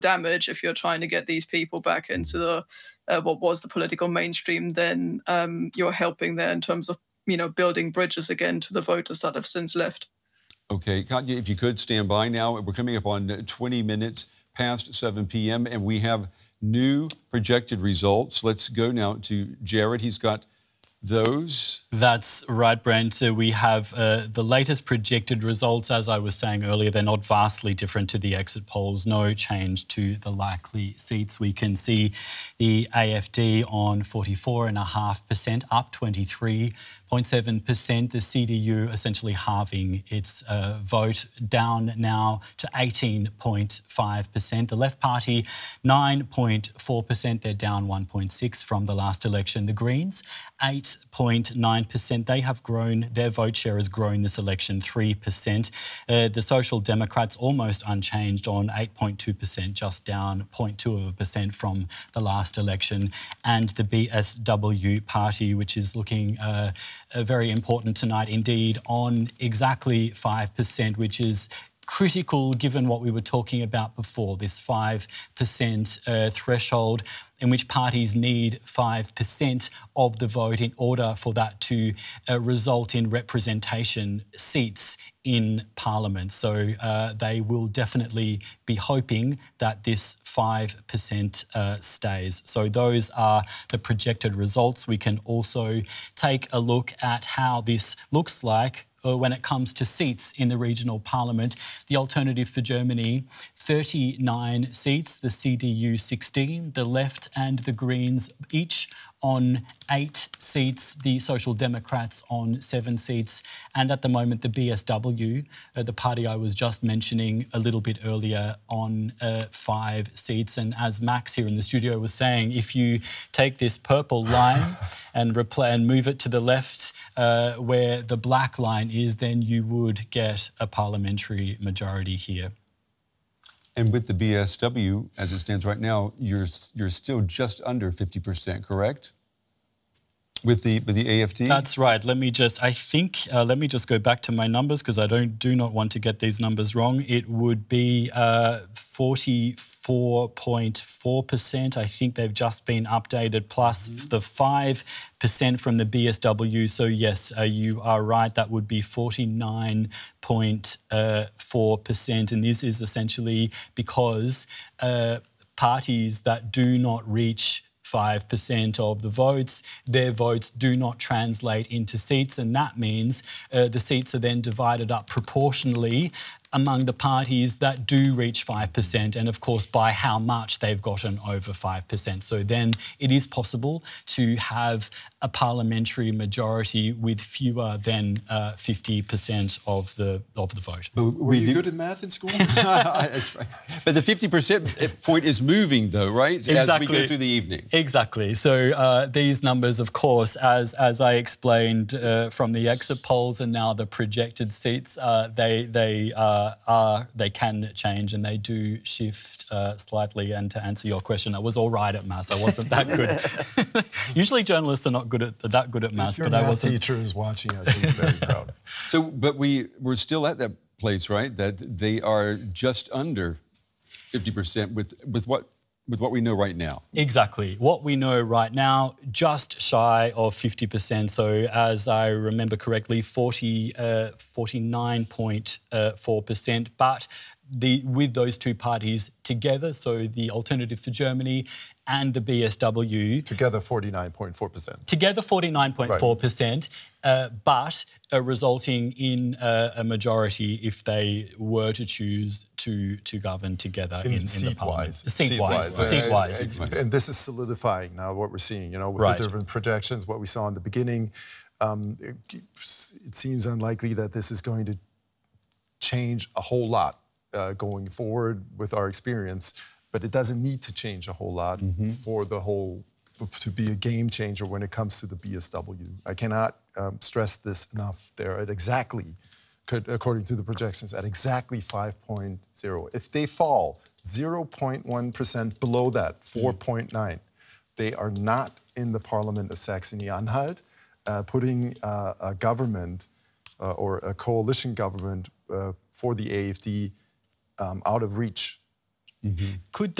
damage if you're trying to get these people back into the what was the political mainstream. Then you're helping there in terms of building bridges again to the voters that have since left. Okay, Katya, if you could stand by now. We're coming up on 20 minutes past 7 p.m. and we have new projected results. Let's go now to Jared. He's got those. That's right, Brent. So we have the latest projected results. As I was saying earlier, they're not vastly different to the exit polls. No change to the likely seats. We can see the AFD on 44.5%, up 23.7%. The CDU essentially halving its vote, down now to 18.5%. The Left Party, 9.4%. They're down 1.6% from the last election. The Greens, 8.9%. They have grown, their vote share has grown this election 3%. The Social Democrats almost unchanged on 8.2%, just down 0.2% from the last election. And the BSW party, which is looking very important tonight indeed, on exactly 5%, which is critical given what we were talking about before, this 5% threshold in which parties need 5% of the vote in order for that to result in representation seats in Parliament. So they will definitely be hoping that this 5% stays. So those are the projected results. We can also take a look at how this looks like when it comes to seats in the regional parliament. The Alternative for Germany, 39 seats, the CDU 16, the Left and the Greens each on 8 seats, the Social Democrats on 7 seats, and at the moment the BSW, the party I was just mentioning a little bit earlier, on 5 seats. And as Max here in the studio was saying, if you take this purple line and move it to the left where the black line is, then you would get a parliamentary majority here. And with the BSW, as it stands right now, you're still just under 50%, correct? With the AFD? That's right. Let me just go back to my numbers because I do not want to get these numbers wrong. It would be 44.4%. I think they've just been updated, plus the 5% from the BSW. So yes, you are right. That would be 49.4%. And this is essentially because parties that do not reach 5% of the votes, their votes do not translate into seats, and that means the seats are then divided up proportionally among the parties that do reach 5%, and of course by how much they've gotten over 5%. So then it is possible to have a parliamentary majority with fewer than 50% of the vote. Were you good at math in school? But the 50% point is moving though, right? Exactly. As we go through the evening. Exactly. So these numbers, of course, as I explained from the exit polls and now the projected seats, they can change and they do shift slightly. And to answer your question, I was all right at maths. I wasn't that good. Usually journalists are not that good at maths, but I wasn't. Your math teacher is watching us. He's very proud. So, but we're still at that place, right? That they are just under 50% with what we know right now. Exactly. What we know right now, just shy of 50%. So as I remember correctly, 49.4%. But with those two parties together, so the Alternative for Germany and the BSW. Together 49.4%. Together 49.4%, but resulting in a majority if they were to choose to govern together in the parliament. Seat-wise. And this is solidifying now what we're seeing, with the different projections, what we saw in the beginning. It seems unlikely that this is going to change a whole lot going forward with our experience, but it doesn't need to change a whole lot for to be a game changer when it comes to the BSW. I cannot stress this enough. They're at exactly, according to the projections, at exactly 5.0. If they fall 0.1% below that, 4.9, they are not in the Parliament of Saxony-Anhalt, putting a government or a coalition government for the AfD out of reach. Could